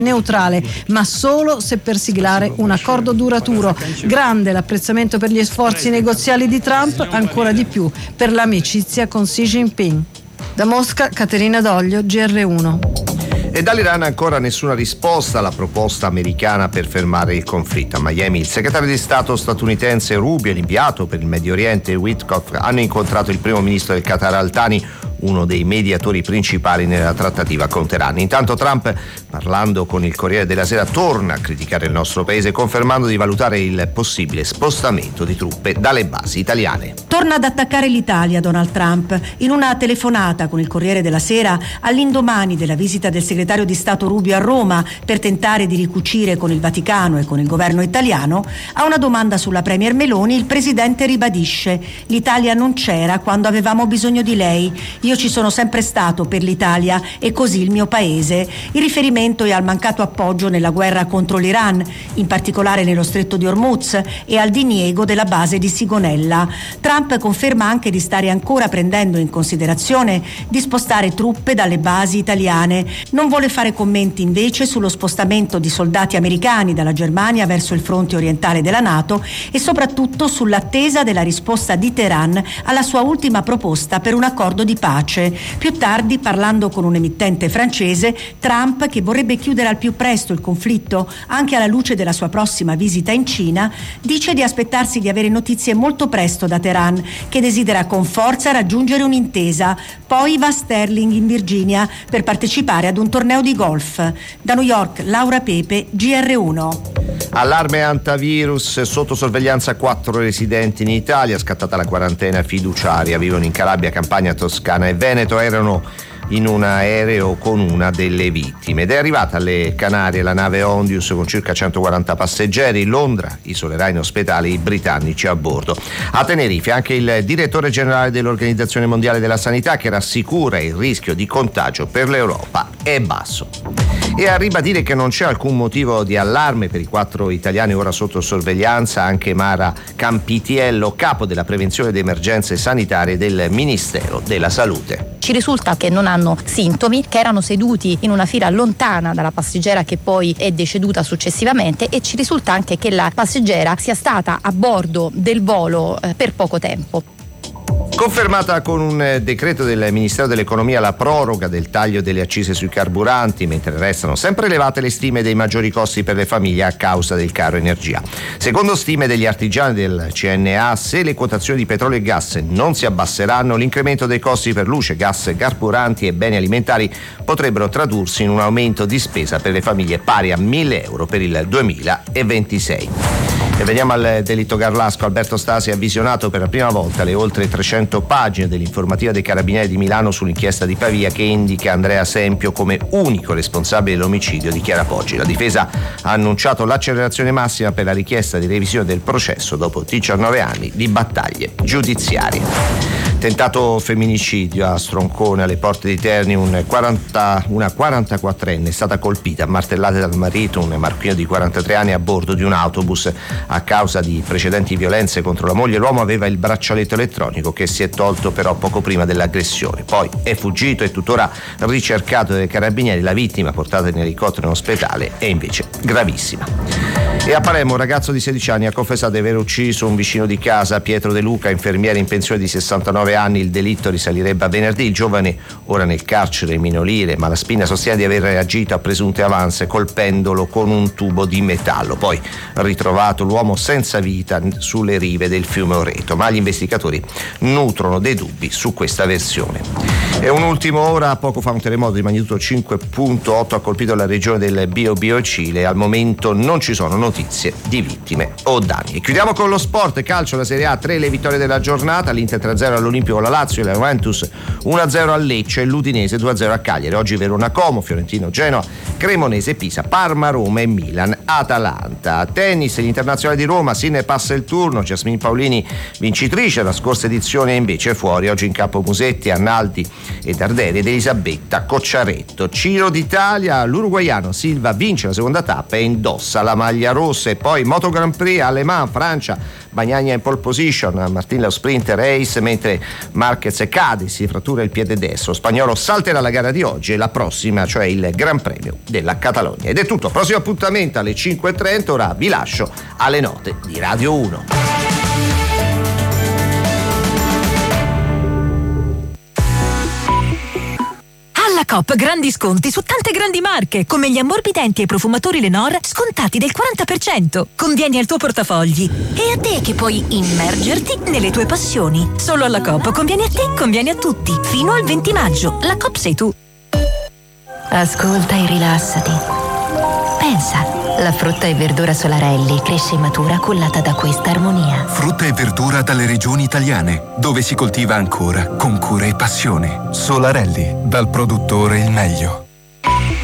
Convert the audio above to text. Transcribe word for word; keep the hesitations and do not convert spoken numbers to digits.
neutrale, ma solo se per siglare un accordo duraturo. Grande l'apprezzamento per gli sforzi negoziali di Trump, ancora di più per l'amicizia con Xi Jinping. Da Mosca, Caterina Doglio, G R uno. E dall'Iran ancora nessuna risposta alla proposta americana per fermare il conflitto. A Miami il segretario di Stato statunitense Rubio e l'inviato per il Medio Oriente Witkoff hanno incontrato il primo ministro del Qatar Al-Thani, uno dei mediatori principali nella trattativa con Teheran. Intanto Trump, parlando con il Corriere della Sera, torna a criticare il nostro paese, confermando di valutare il possibile spostamento di truppe dalle basi italiane. Torna ad attaccare l'Italia Donald Trump. In una telefonata con il Corriere della Sera, all'indomani della visita del segretario di Stato Rubio a Roma per tentare di ricucire con il Vaticano e con il governo italiano, a una domanda sulla premier Meloni il presidente ribadisce: l'Italia non c'era quando avevamo bisogno di lei. Io ci sono sempre stato per l'Italia e così il mio paese. Il riferimento è al mancato appoggio nella guerra contro l'Iran, in particolare nello stretto di Hormuz, e al diniego della base di Sigonella. Trump conferma anche di stare ancora prendendo in considerazione di spostare truppe dalle basi italiane. Non vuole fare commenti invece sullo spostamento di soldati americani dalla Germania verso il fronte orientale della NATO e soprattutto sull'attesa della risposta di Teheran alla sua ultima proposta per un accordo di pace. Più tardi, parlando con un emittente francese, Trump, che vorrebbe chiudere al più presto il conflitto anche alla luce della sua prossima visita in Cina, dice di aspettarsi di avere notizie molto presto da Teheran, che desidera con forza raggiungere un'intesa. Poi va a Sterling in Virginia per partecipare ad un torneo di golf. Da New York, Laura Pepe, G R uno. Allarme antivirus, sotto sorveglianza quattro residenti in Italia, scattata la quarantena fiduciaria, vivono in Calabria, Campania, Toscana e Veneto, erano in un aereo con una delle vittime ed è arrivata alle Canarie la nave Ondius con circa centoquaranta passeggeri. Londra isolerà in ospedale i britannici a bordo. A Tenerife anche il direttore generale dell'Organizzazione Mondiale della Sanità, che rassicura il rischio di contagio per l'Europa è basso. E a ribadire che non c'è alcun motivo di allarme per i quattro italiani ora sotto sorveglianza anche Mara Campitiello, capo della prevenzione ed emergenze sanitarie del Ministero della Salute. Ci risulta che non hanno sintomi, che erano seduti in una fila lontana dalla passeggera che poi è deceduta successivamente, e ci risulta anche che la passeggera sia stata a bordo del volo eh, per poco tempo. Confermata con un decreto del Ministero dell'Economia la proroga del taglio delle accise sui carburanti, mentre restano sempre elevate le stime dei maggiori costi per le famiglie a causa del caro energia. Secondo stime degli artigiani del C N A, se le quotazioni di petrolio e gas non si abbasseranno, l'incremento dei costi per luce, gas, carburanti e beni alimentari potrebbero tradursi in un aumento di spesa per le famiglie pari a mille euro per il duemilaventisei. E veniamo al delitto Garlasco. Alberto Stasi ha visionato per la prima volta le oltre trecento pagine dell'informativa dei Carabinieri di Milano sull'inchiesta di Pavia, che indica Andrea Sempio come unico responsabile dell'omicidio di Chiara Poggi. La difesa ha annunciato l'accelerazione massima per la richiesta di revisione del processo dopo diciannove anni di battaglie giudiziarie. Tentato femminicidio a Stroncone, alle porte di Terni. Un quaranta, una quarantaquattrenne è stata colpita a martellate dal marito, un marocchino di quarantatré anni, a bordo di un autobus. A causa di precedenti violenze contro la moglie, l'uomo aveva il braccialetto elettronico che si è tolto però poco prima dell'aggressione. Poi è fuggito e tuttora ricercato dai carabinieri. La vittima, portata in elicottero in ospedale, è invece gravissima. E a Palermo un ragazzo di sedici anni ha confessato di aver ucciso un vicino di casa, Pietro De Luca, infermiere in pensione di sessantanove anni. Il delitto risalirebbe a venerdì. Il giovane, ora nel carcere minorile, ma la spina sostiene di aver reagito a presunte avance colpendolo con un tubo di metallo. Poi ritrovato l'uomo senza vita sulle rive del fiume Oreto, ma gli investigatori nutrono dei dubbi su questa versione. E un'ultima ora, poco fa un terremoto di magnitudo cinque virgola otto ha colpito la regione del Biobío Cile. Al momento non ci sono notizie di vittime o danni. E chiudiamo con lo sport. Calcio, la Serie A, tre le vittorie della giornata. L'Inter tre a zero all'Olimpico con la Lazio, la Juventus uno a zero a Lecce e l'Udinese due a zero a Cagliari. Oggi Verona Como, Fiorentino Genoa, Cremonese Pisa, Parma Roma e Milan Atalanta. Tennis, gli internazionali di Roma, Sinner passa il turno, Jasmine Paolini vincitrice, la scorsa edizione invece fuori. Oggi in campo Musetti, Arnaldi e Darderi ed Elisabetta Cocciaretto. Ciro d'Italia, l'uruguaiano Silva vince la seconda tappa e indossa la maglia rossa. rosse. Poi Moto Grand Prix, Le Mans, Francia, Bagnaia in pole position, Martin lo sprint race, mentre Marquez cade, si frattura il piede destro. Spagnolo salterà la gara di oggi e la prossima, cioè il Gran Premio della Catalogna. Ed è tutto, prossimo appuntamento alle cinque e trenta, ora vi lascio alle note di Radio uno. Alla Coop grandi sconti su tante grandi marche, come gli ammorbidenti e profumatori Lenor scontati del quaranta per cento. Convieni al tuo portafogli. E a te che puoi immergerti nelle tue passioni. Solo alla Coop conviene a te, conviene a tutti. Fino al venti maggio. La Coop sei tu. Ascolta e rilassati. Pensa. La frutta e verdura Solarelli cresce e matura cullata da questa armonia. Frutta e verdura dalle regioni italiane, dove si coltiva ancora con cura e passione. Solarelli, dal produttore il meglio.